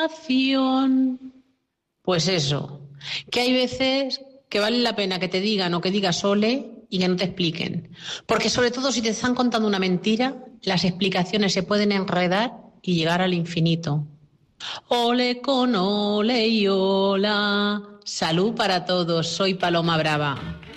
Pues eso, que hay veces que vale la pena que te digan o que digas ole y que no te expliquen. Porque sobre todo si te están contando una mentira, las explicaciones se pueden enredar y llegar al infinito. Ole con ole y hola. Salud para todos, soy Paloma Brava.